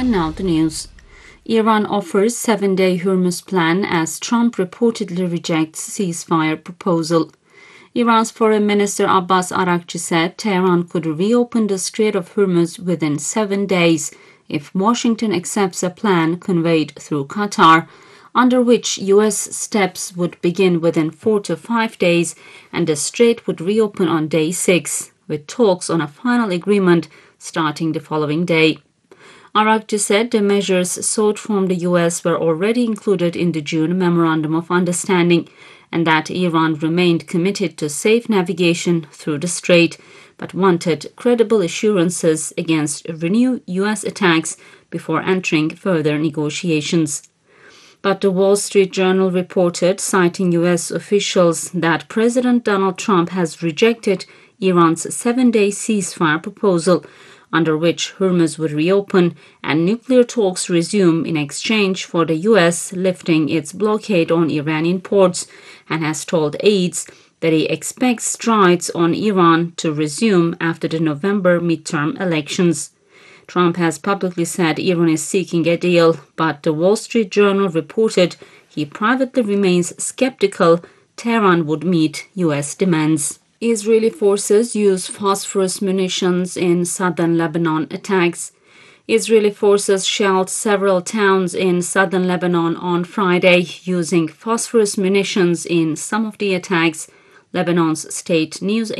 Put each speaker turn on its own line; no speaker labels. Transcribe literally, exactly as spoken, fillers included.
And now the news. Iran offers seven-day Hormuz plan as Trump reportedly rejects ceasefire proposal. Iran's Foreign Minister Abbas Araghchi said Tehran could reopen the Strait of Hormuz within seven days if Washington accepts a plan conveyed through Qatar, under which U S steps would begin within four to five days and the strait would reopen on day six, with talks on a final agreement starting the following day. Araghchi said the measures sought from the U S were already included in the June Memorandum of Understanding, and that Iran remained committed to safe navigation through the strait, but wanted credible assurances against renewed U S attacks before entering further negotiations. But the Wall Street Journal reported, citing U S officials, that President Donald Trump has rejected Iran's seven-day ceasefire proposal, under which Hormuz would reopen and nuclear talks resume in exchange for the U S lifting its blockade on Iranian ports, and has told aides that he expects strides on Iran to resume after the November midterm elections. Trump has publicly said Iran is seeking a deal, but the Wall Street Journal reported he privately remains skeptical Tehran would meet U S demands. Israeli forces use phosphorus munitions in southern Lebanon attacks. Israeli forces shelled several towns in southern Lebanon on Friday using phosphorus munitions in some of the attacks, Lebanon's state news